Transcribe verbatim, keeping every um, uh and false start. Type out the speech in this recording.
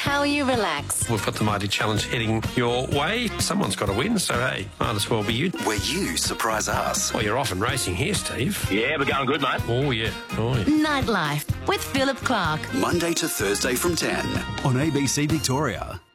how you relax. We've got the Mighty Challenge heading your way. Someone's got to win, so hey, might as well be you. Where you surprise us. Well, you're off and racing here, Steve. Yeah, we're going good, mate. Oh, yeah. Oh, yeah. Nightlife with Philip Clark. Monday to Thursday from ten on A B C Victoria.